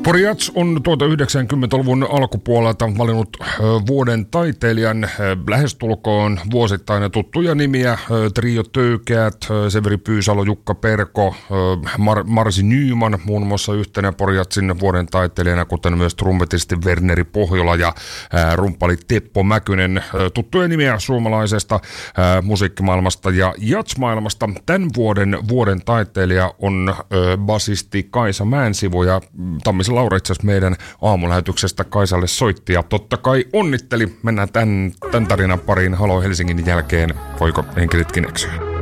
Poriats on 90-luvun alkupuolelta valinnut vuoden taiteilijan lähestulkoon vuosittain tuttuja nimiä. Trio Töykeät, Severi Pyysalo, Jukka Perko, Marsi Nyman muun muassa yhtenä Poriatsin vuoden taiteilijana, kuten myös trumpetisti Werneri Pohjola ja rumppali Teppo Mäkynen. Tuttuja nimiä suomalaisesta musiikkimaailmasta ja jatsmaailmasta. Tämän vuoden taiteilija on basisti Kaisa Mäensivu ja Tammisen Laura itse asiassa meidän aamulähetyksestä Kaisalle soitti ja totta kai onnitteli. Mennään tämän tarinan pariin Halo Helsingin jälkeen. Voiko enkelitkin eksyä?